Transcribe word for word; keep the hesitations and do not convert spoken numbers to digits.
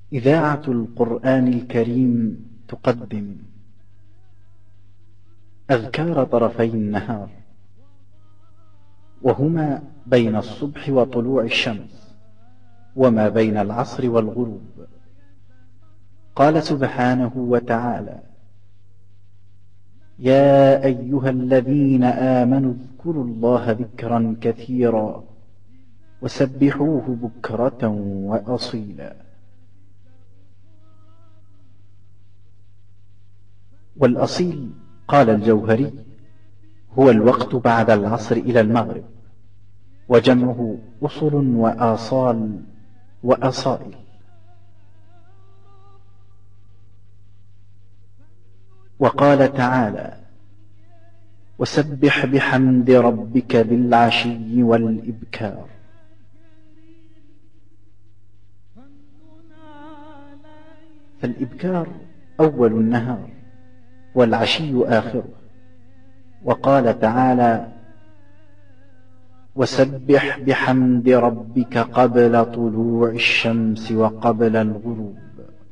إذاعة القرآن الكريم تقدم أذكار طرفي النهار، وهما بين الصبح وطلوع الشمس، وما بين العصر والغروب. قال سبحانه وتعالى: يا أيها الذين آمنوا اذكروا الله ذكرا كثيرا وسبحوه بكرة وأصيلا. والأصيل قال الجوهري هو الوقت بعد العصر إلى المغرب، وجمعه أصل وآصال وأصائل. وقال تعالى: وسبح بحمد ربك بالعشي والإبكار. فالإبكار أول النهار والعشي آخره. وقال تعالى: وسبح بحمد ربك قبل طلوع الشمس وقبل الغروب.